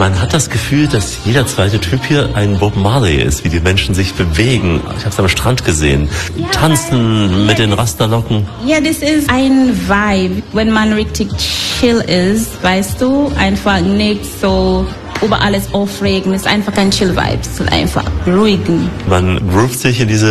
Man hat das Gefühl, dass jeder zweite Typ hier ein Bob Marley ist, wie die Menschen sich bewegen. Ich habe es am Strand gesehen. Tanzen mit den Rasterlocken. Ja, das ist ein Vibe, wenn man richtig chill ist, weißt du, einfach nicht so über alles aufregen, ist einfach ein Chill-Vibe, einfach beruhigen. Man groovt sich in diese